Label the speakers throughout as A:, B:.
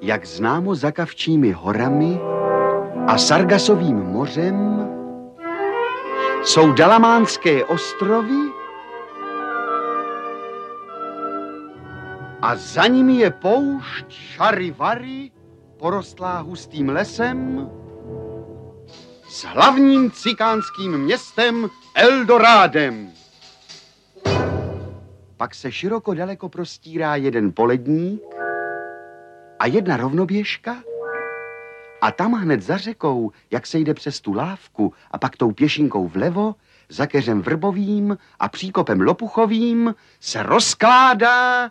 A: Jak známo za Kavčími horami a Sargasovým mořem jsou Dalamánské ostrovy a za nimi je poušť Charivari, porostlá hustým lesem, s hlavním cikánským městem Eldorádem. Pak se široko daleko prostírá jeden poledník a jedna rovnoběžka a tam hned za řekou, jak se jde přes tu lávku a pak tou pěšinkou vlevo, za keřem vrbovým a příkopem lopuchovým se rozkládá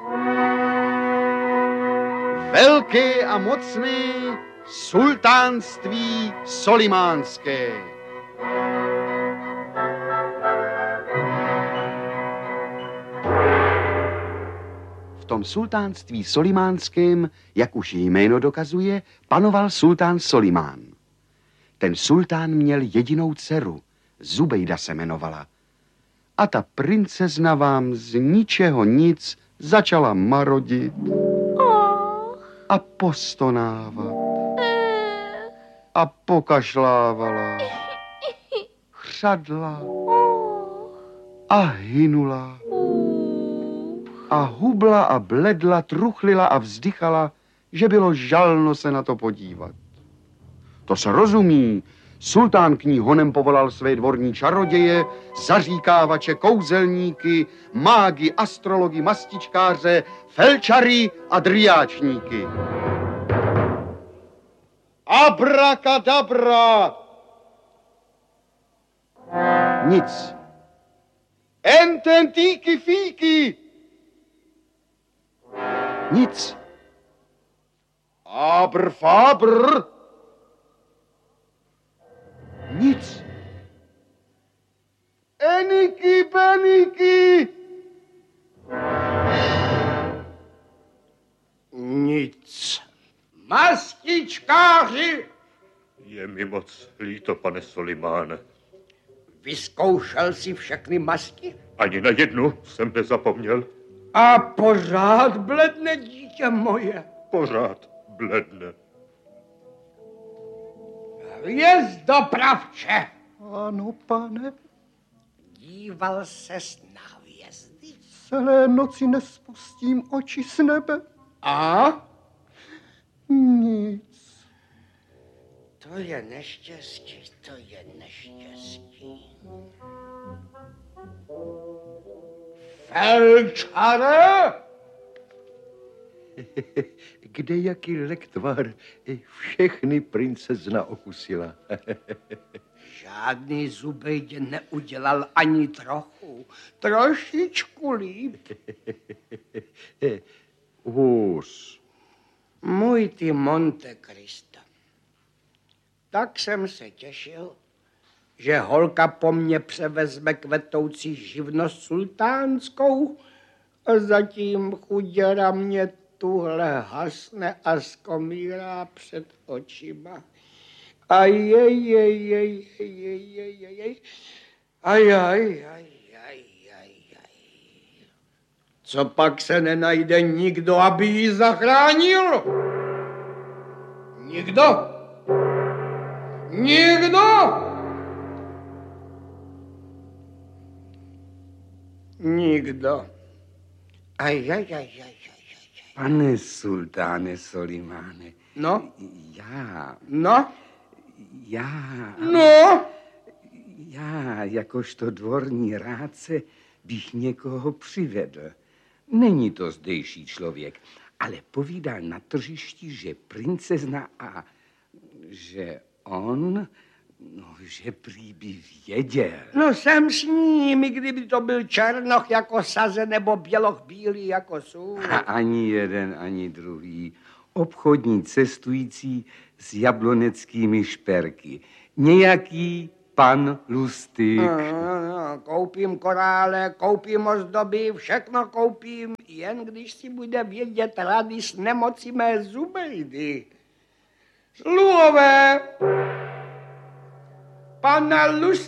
A: velké a mocné sultánství solimánské. V tom sultánství solimánském, jak už jméno dokazuje, panoval sultán Solimán. Ten sultán měl jedinou dceru, Zubejda se jmenovala. A ta princezna vám z ničeho nic začala marodit a postonávat a pokašlávala, chřadla a hynula a hubla a bledla, truchlila a vzdychala, že bylo žalno se na to podívat. To se rozumí. Sultán k ní honem povolal své dvorní čaroděje, zaříkávače, kouzelníky, mágy, astrology, mastičkáře, felčary a driáčníky. Abrakadabra! Nic. Ententíky fíky! Nic. Abrfabr! Nic. Eniky, beniky!
B: Nic. Mastičkáři!
C: Je mi moc líto, pane Solimáne.
B: Vyzkoušel si všechny masti?
C: Ani na jednu jsem nezapomněl.
B: A pořád bledne, dítě moje.
C: Pořád bledne.
B: Hvězdopravče!
D: Ano, pane.
B: Díval ses na hvězdy?
D: Celé noci nespustím oči z nebe.
B: A?
D: Nic.
B: To je neštěstí, to je neštěstí. Felčare!
E: Kde jaký lektvar všechny princezna okusila.
B: Žádný Zubejdě neudělal ani trochu. Trošičku líp.
E: Hus.
B: Můj ty Monte Cristo. Tak jsem se těšil, že holka po mně převezme kvetoucí živnost sultánskou a zatím chuděra mě tuhle hasne a skomírá před očima. Co pak se nenajde nikdo, aby ji zachránil? Nikdo? Nikdo? Nikdo.
F: Pane sultáne Solimáne.
B: No?
F: Já.
B: No?
F: Já.
B: No?
F: Já, jakožto dvorní rádce, bych někoho přivedl. Není to zdejší člověk, ale povídal na tržišti, že princezna a že on, no, že prý by věděl.
B: No jsem s ním, i kdyby to byl černoch jako saze nebo běloch bílý jako sůl.
F: A ani jeden, ani druhý. Obchodní cestující s jabloneckými šperky. Nějaký pan Lustig.
B: Koupím korále, koupím ozdoby, všechno koupím, jen když si bude vědět rady s nemocí mé Zubejdy. Sluhové! Pana Lustig